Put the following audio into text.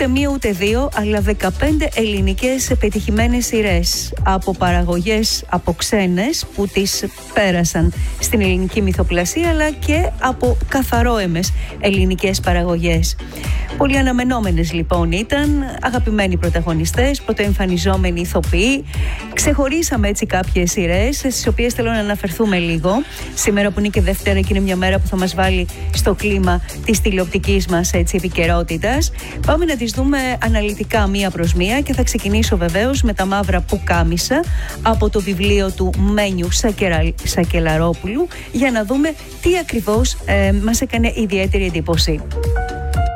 ούτε μία ούτε δύο, αλλά 15 ελληνικές πετυχημένες σειρές από παραγωγές από ξένες που τις πέρασαν στην ελληνική μυθοπλασία, αλλά και από καθαρόαιμες ελληνικές παραγωγές. Πολύ αναμενόμενες λοιπόν ήταν, αγαπημένοι πρωταγωνιστές, πρωτοεμφανιζόμενοι ηθοποιοί. Ξεχωρίσαμε έτσι κάποιες σειρές, στις οποίες θέλω να αναφερθούμε λίγο. Σήμερα που είναι και Δευτέρα και είναι μια μέρα που θα μας βάλει στο κλίμα της τηλεοπτικής μας επικαιρότητας. Πάμε να τις δούμε αναλυτικά μία προς μία και θα ξεκινήσω βεβαίως με τα μαύρα πουκάμισα από το βιβλίο του Μένιου Σακελαρόπουλου, για να δούμε τι ακριβώς μας έκανε ιδιαίτερη εντύπωση.